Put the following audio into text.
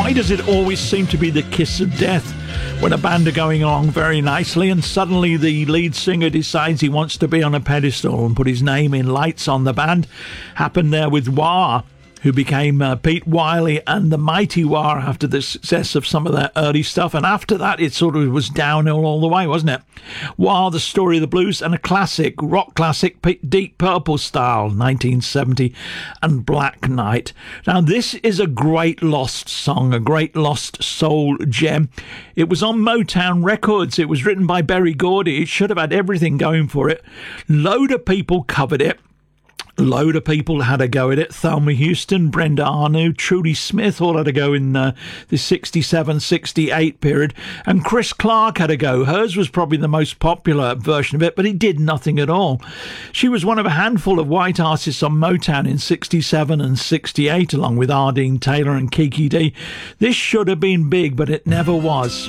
Why does it always seem to be the kiss of death when a band are going along very nicely and suddenly the lead singer decides he wants to be on a pedestal and put his name in lights on the band? Happened there with Wah, who became Pete Wiley and the Mighty Wah after the success of some of their early stuff. And after that, it sort of was downhill all the way, wasn't it? Wah, The Story of the Blues, and a classic, rock classic, Deep Purple style, 1970, and Black Knight. Now, this is a great lost song, a great lost soul gem. It was on Motown Records. It was written by Berry Gordy. It should have had everything going for it. Load of people covered it. Load of people had a go at it. Thelma Houston, Brenda Arnu, Trudy Smith all had a go in the 67-68 period. And Chris Clark had a go. Hers was probably the most popular version of it, but it did nothing at all. She was one of a handful of white artists on Motown in 67 and 68, along with Ardeen Taylor and Kiki Dee. This should have been big, but it never was.